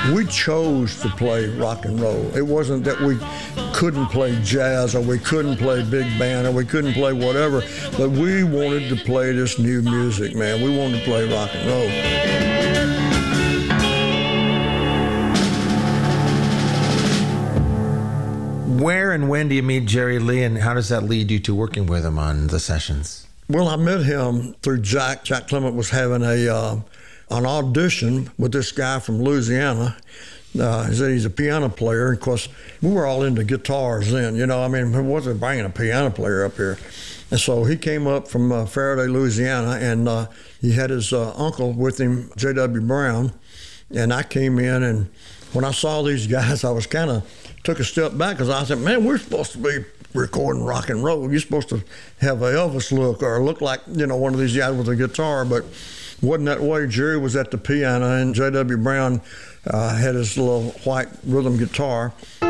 We chose to play rock and roll. It wasn't that we couldn't play jazz or we couldn't play big band or we couldn't play whatever, but we wanted to play this new music, man. We wanted to play rock and roll. Where and when do you meet Jerry Lee, and how does that lead you to working with him on the sessions? Well, I met him through Jack. Jack Clement was having an audition with this guy from Louisiana. He said he's a piano player. Of course, we were all into guitars then, you know. I mean, who wasn't bringing a piano player up here? And so he came up from Faraday, Louisiana, and he had his uncle with him, J.W. Brown. And I came in, and when I saw these guys, I was kind of took a step back because I said, man, we're supposed to be recording rock and roll. You're supposed to have an Elvis look or look like, you know, one of these guys with a guitar, but wasn't that way. Jerry was at the piano, and J.W. Brown had his little white rhythm guitar.